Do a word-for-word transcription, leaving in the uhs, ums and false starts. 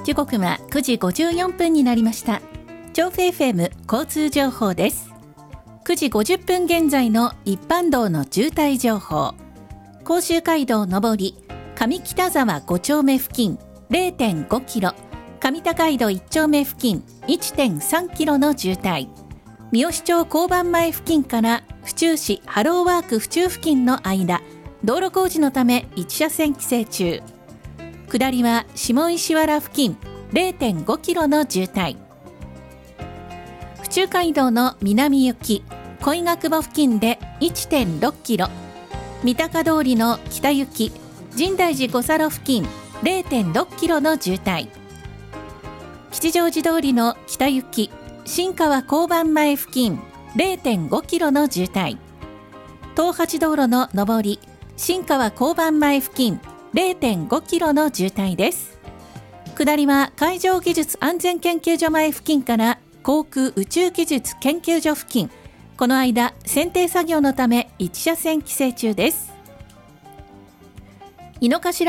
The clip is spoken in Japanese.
時刻はくじごじゅうよんぷんになりました。調布 エフエム 交通情報です。くじごじゅっぷん現在の一般道の渋滞情報。甲州街道上り上北沢ご丁目付近 れいてんごキロ、上高井戸いち丁目付近 いってんさんキロの渋滞。三好町交番前付近から府中市ハローワーク府中付近の間、道路工事のためいち車線規制中。下りは下石原付近 れいてんごキロの渋滞。府中街道の南行き恋ヶ久保付近で いってんろっキロ、三鷹通りの北行き深大寺五差路付近 れいてんろっキロの渋滞。吉祥寺通りの北行き新川交番前付近 れいてんごキロの渋滞。東八道路の上り新川交番前付近 れいてんごキロの渋滞です。下りは海上技術安全研究所前付近から航空宇宙技術研究所付近、この間剪定作業のためいち車線規制中です。井の頭